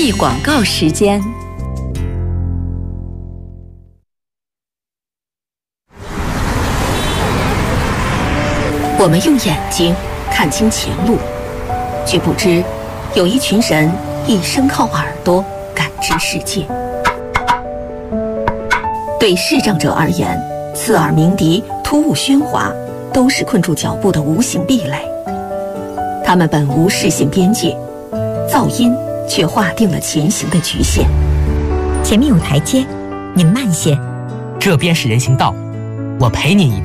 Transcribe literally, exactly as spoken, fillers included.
T 广告时间。我们用眼睛看清前路，却不知有一群人一生靠耳朵感知世界。对视障者而言，刺耳鸣笛、突兀喧哗都是困住脚步的无形壁垒。它们本无视线边界，噪音却划定了前行的局限。 前面有台阶，您慢些。 这边是人行道，我陪您一